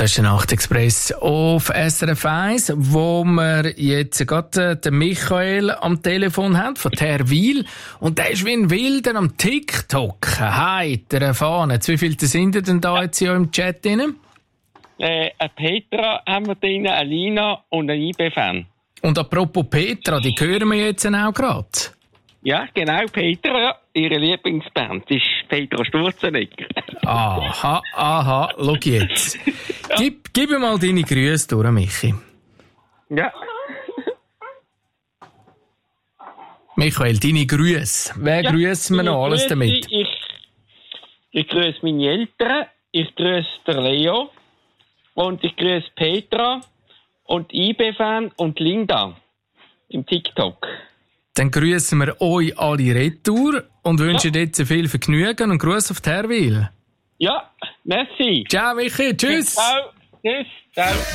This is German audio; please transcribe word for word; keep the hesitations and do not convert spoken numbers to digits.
Das ist der Nachtexpress auf S R F eins, wo wir jetzt gerade den Michael am Telefon haben, von Terwil. Und der ist wie ein Wilder am TikTok. Heiter, Fahne. Wie viele sind denn da jetzt hier im Chat drin? Äh, eine Petra haben wir drin, eine Lina und ein I B-Fan. Und apropos Petra, die hören wir jetzt auch gerade. Ja, genau, Petra, ja. Ihre Lieblingsband ist Petra Sturzenegger. Aha, aha, schau jetzt. Ja. Gib, gib mir mal deine Grüße durch, Michi. Ja. Michael, deine Grüße. Wer ja, grüßen wir noch alles damit? Ich, ich grüße meine Eltern, ich grüße den Leo und ich grüße Petra und I B-Fan und Linda im TikTok. Dann grüßen wir euch alle retour und wünschen ja. jetzt viel Vergnügen und Gruß auf Terwil. Ja, merci. Ciao, Michi. Tschüss. Ciao. Tschüss. Ciao.